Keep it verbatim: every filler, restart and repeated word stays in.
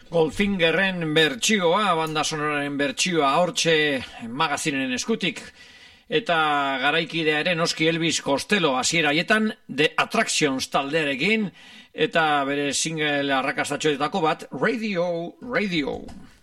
Goldfingerren bertsioa, banda sonoraren bertsioa hortxe magazinen eskutik, eta garaikidearen oski Elvis Costello hasiera haietan The Attractions taldearekin, eta bere single arrakastatxoetako bat, Radio, Radio.